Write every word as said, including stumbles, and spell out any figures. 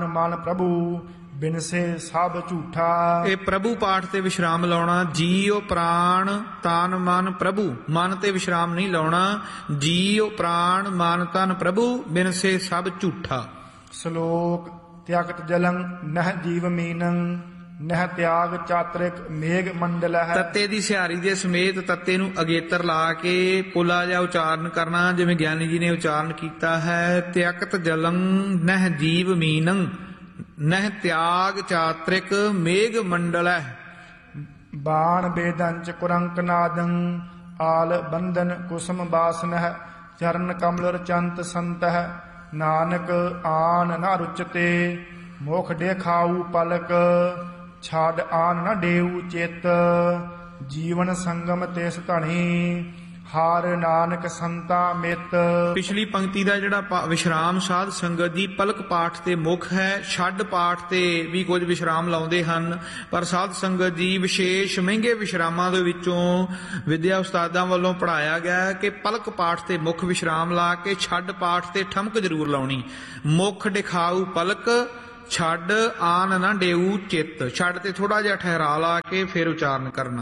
ਮਨ ਪ੍ਰਭੂ ਬਿਨਸੇ ਸਭ ਝੂਠਾ। ਇਹ ਪ੍ਰਭੂ ਪਾਠ ਤੇ ਵਿਸ਼ਰਾਮ ਲਾਉਣਾ। ਜੀਉ ਪ੍ਰਾਣ ਤਨ ਮਨ ਪ੍ਰਭੂ, ਮਨ ਤੇ ਵਿਸ਼ਰਾਮ ਨਹੀਂ ਲਾਉਣਾ। ਜੀਉ ਪ੍ਰਾਣ ਮਨ ਤਨ ਪ੍ਰਭੂ ਬਿਨਸੇ ਸਭ ਝੂਠਾ। ਸ਼ਲੋਕ ਤਿਆਗਤ ਜਲੰ ਨਹਿ ਜੀਵ ਮੀਨੰ ਨਹਿ ਤਿਆਗ ਚਾਤਰਿਕ ਮੇਘ ਮੰਡਲ ਹੈ। ਤੱਤੇ ਦੀ ਸਿਹਾਰੀ ਦੇ ਸਮੇਤ ਤੱਤੇ ਨੂੰ ਅਗੇਤਰ ਲਾ ਕੇ ਪੋਲਾ ਜਿਹਾ ਉਚਾਰਨ ਕਰਨਾ, ਜਿਵੇਂ ਗਿਆਨੀ ਜੀ ਨੇ ਉਚਾਰਨ ਕੀਤਾ ਹੈ। ਤਿਆਗਤ ਜਲੰ ਨਹਿ ਜੀਵ ਮੀਨੰ ਨਹਿ ਤਿਆਗ ਚਾਤ੍ਰਿਕ ਮੇਘ ਮੰਡਲੈ। ਬਾਣ ਬੇਦੰਚ ਕੁਰੰਕ ਨਾਦੰ ਆਲ ਬੰਧਨ ਕੁਸਮ ਬਾਸਨਹਿ ਚਰਨ ਕਮਲ ਰਚੰਤ ਸੰਤਹਿ ਨਾਨਕ ਆਨ ਨਾ ਰੁਚਤੇ ਮੁਖ ਦੇਖਾਊ ਪਲਕ ਛਾੜ ਆਨ ਨਾ ਡੇਊ ਚਿਤ ਜੀਵਨ ਸੰਗਮ ਤਿਸ ਧਣੀ ਹਾਰ ਨਾਨਕ ਸੰਤਾ ਮਿਤ। ਪਿਛਲੀ ਪੰਕਤੀ ਦਾ ਜਿਹੜਾ ਵਿਸ਼ਰਾਮ ਸਾਧ ਸੰਗਤ ਦੀ ਪਲਕ ਪਾਠ ਤੇ ਮੁੱਖ ਹੈ। ਛੱਡ ਪਾਠ ਤੇ ਵੀ ਕੁਝ ਵਿਸ਼ਰਾਮ ਲਾਉਂਦੇ ਹਨ, ਪਰ ਸਾਧ ਸੰਗਤ ਜੀ ਵਿਸ਼ੇਸ਼ ਮਹਿੰਗੇ ਵਿਸ਼ਰਾਮਾਂ ਦੇ ਵਿੱਚੋਂ ਵਿਦਿਆ ਉਸਤਾਦਾਂ ਵੱਲੋਂ ਪੜ੍ਹਾਇਆ ਗਿਆ ਕਿ ਪਲਕ ਪਾਠ ਤੇ ਮੁੱਖ ਵਿਸ਼ਰਾਮ ਲਾ ਕੇ ਛੱਡ ਪਾਠ ਤੇ ਠਮਕ ਜ਼ਰੂਰ ਲਾਉਣੀ। ਮੁੱਖ ਦਿਖਾਊ ਪਲਕ ਛੱਡ ਆਨ ਨਾ ਡੇਊ ਚਿੱਤ, ਛੱਡ ਤੇ ਥੋੜਾ ਜਿਹਾ ਠਹਿਰਾ ਲਾ ਕੇ ਫਿਰ ਉਚਾਰਨ ਕਰਨਾ।